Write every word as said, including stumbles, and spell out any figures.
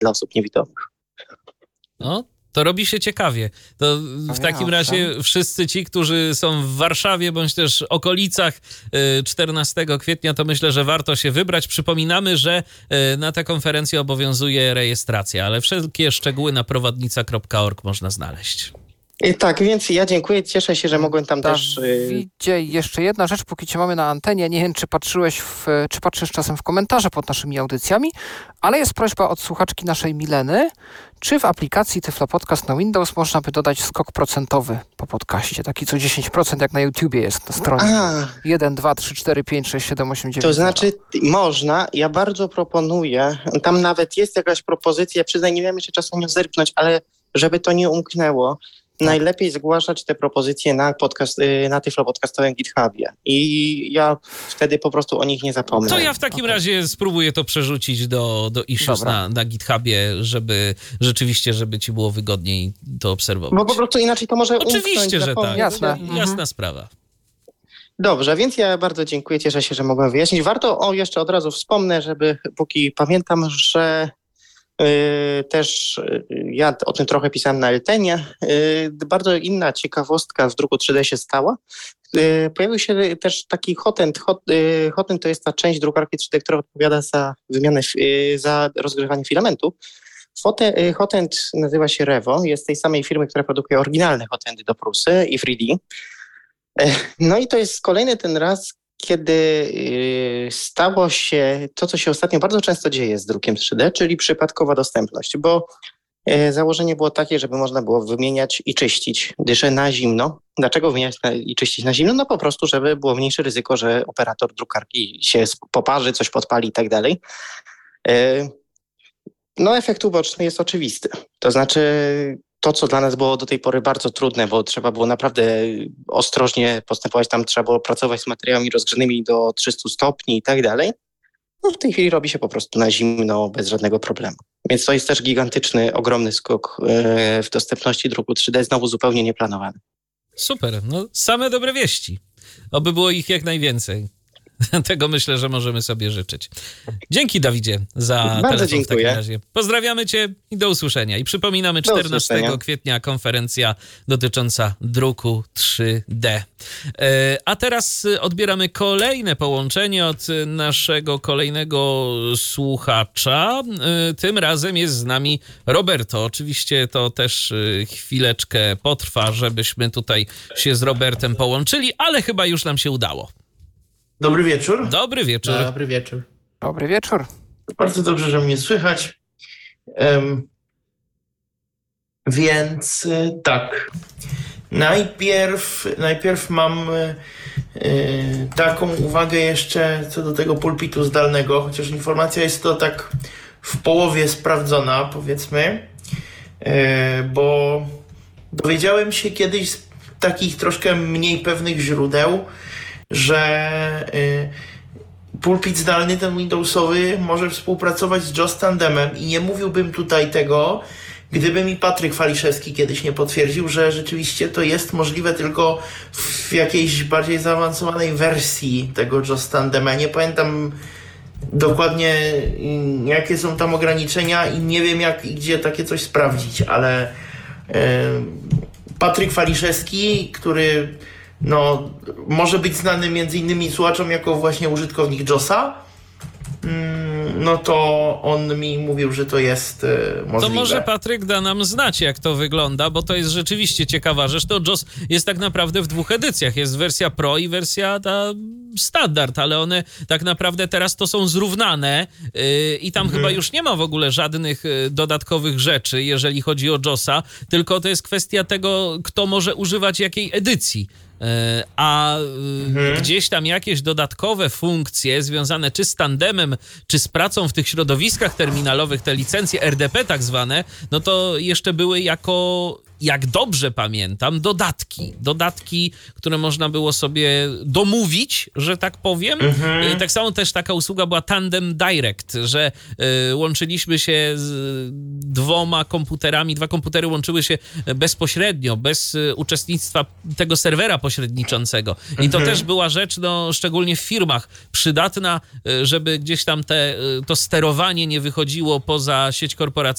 dla osób niewidomych. No, to robi się ciekawie. To w takim razie wszyscy ci, którzy są w Warszawie bądź też okolicach czternastego kwietnia, to myślę, że warto się wybrać. Przypominamy, że na tę konferencję obowiązuje rejestracja, ale wszelkie szczegóły na prowadnica kropka org można znaleźć. I tak, więc ja dziękuję, cieszę się, że mogłem tam też... Dawidzie, jeszcze jedna rzecz, póki cię mamy na antenie. Nie wiem, czy patrzyłeś, w, czy patrzysz czasem w komentarze pod naszymi audycjami, ale jest prośba od słuchaczki naszej Mileny, czy w aplikacji Tyflo Podcast na Windows można by dodać skok procentowy po podcaście, taki co dziesięć procent jak na YouTubie jest na stronie. A. jeden, dwa, trzy, cztery, pięć, sześć, siedem, osiem, dziewięć. To znaczy można, ja bardzo proponuję, tam nawet jest jakaś propozycja, przyznaj, nie wiem jeszcze czasu nie zerknąć, ale żeby to nie umknęło, najlepiej zgłaszać te propozycje na podcast, na Tyflo Podcastowym GitHubie. I ja wtedy po prostu o nich nie zapomnę. To ja w takim okay. razie spróbuję to przerzucić do, do issues na, na GitHubie, żeby rzeczywiście, żeby ci było wygodniej to obserwować. Bo po prostu inaczej to może Oczywiście, umknąć, że tak. Jasne. Jasna mhm. sprawa. Dobrze, więc ja bardzo dziękuję, cieszę się, że mogłem wyjaśnić. Warto, o jeszcze od razu wspomnę, żeby póki pamiętam, że Yy, też yy, ja o tym trochę pisałem na Eltenie. Yy, bardzo inna ciekawostka w druku trzy D się stała. Yy, pojawił się też taki hotend. Hot, yy, hotend to jest ta część drukarki trzy D, która odpowiada za wymianę, yy, za rozgrzewanie filamentu. Fote, yy, hotend nazywa się Revo. Jest z tej samej firmy, która produkuje oryginalne hotendy do Prusy i trzy D. Yy, no i to jest kolejny ten raz, kiedy stało się to, co się ostatnio bardzo często dzieje z drukiem trzy D, czyli przypadkowa dostępność, bo założenie było takie, żeby można było wymieniać i czyścić dysze na zimno. Dlaczego wymieniać i czyścić na zimno? No po prostu, żeby było mniejsze ryzyko, że operator drukarki się poparzy, coś podpali i tak dalej. No efekt uboczny jest oczywisty. To znaczy to, co dla nas było do tej pory bardzo trudne, bo trzeba było naprawdę ostrożnie postępować, tam trzeba było pracować z materiałami rozgrzanymi do trzystu stopni i tak dalej, no w tej chwili robi się po prostu na zimno, bez żadnego problemu. Więc to jest też gigantyczny, ogromny skok w dostępności druku trzy D, znowu zupełnie nieplanowany. Super, no same dobre wieści. Oby było ich jak najwięcej. Tego myślę, że możemy sobie życzyć. Dzięki, Dawidzie, za Bardzo telefon dziękuję. w takim razie. Pozdrawiamy cię i do usłyszenia. I przypominamy, czternastego kwietnia konferencja dotycząca druku trzy D. A teraz odbieramy kolejne połączenie od naszego kolejnego słuchacza. Tym razem jest z nami Roberto. Oczywiście to też chwileczkę potrwa, żebyśmy tutaj się z Robertem połączyli, ale chyba już nam się udało. Dobry wieczór. Dobry wieczór. Dobry wieczór. Dobry wieczór. Bardzo dobrze, że mnie słychać. Um, więc y, tak. Najpierw, najpierw mam y, y, taką uwagę jeszcze co do tego pulpitu zdalnego, chociaż informacja jest to tak w połowie sprawdzona, powiedzmy, y, bo dowiedziałem się kiedyś z takich troszkę mniej pewnych źródeł, że y, pulpit zdalny, ten Windowsowy, może współpracować z JAWS Tandemem i nie mówiłbym tutaj tego, gdyby mi Patryk Waliszewski kiedyś nie potwierdził, że rzeczywiście to jest możliwe tylko w jakiejś bardziej zaawansowanej wersji tego JAWS Tandema. Nie pamiętam dokładnie, y, jakie są tam ograniczenia i nie wiem, jak i gdzie takie coś sprawdzić, ale y, Patryk Waliszewski, który no, może być znany między innymi słuchaczom jako właśnie użytkownik JAWSa, no to on mi mówił, że to jest możliwe. To może Patryk da nam znać, jak to wygląda, bo to jest rzeczywiście ciekawa rzecz. To JAWS jest tak naprawdę w dwóch edycjach. Jest wersja Pro i wersja ta standard, ale one tak naprawdę teraz to są zrównane yy, i tam mhm. chyba już nie ma w ogóle żadnych yy, dodatkowych rzeczy, jeżeli chodzi o JAWSa, tylko to jest kwestia tego, kto może używać jakiej edycji. A mhm. gdzieś tam jakieś dodatkowe funkcje związane czy z tandemem, czy z pracą w tych środowiskach terminalowych, te licencje R D P tak zwane, no to jeszcze były jako jak dobrze pamiętam, dodatki. Dodatki, które można było sobie domówić, że tak powiem. Mhm. Tak samo też taka usługa była Tandem Direct, że y, łączyliśmy się z dwoma komputerami, dwa komputery łączyły się bezpośrednio, bez y, uczestnictwa tego serwera pośredniczącego. I to mhm. też była rzecz, no, szczególnie w firmach, przydatna, y, żeby gdzieś tam te, y, to sterowanie nie wychodziło poza sieć korporacyjną,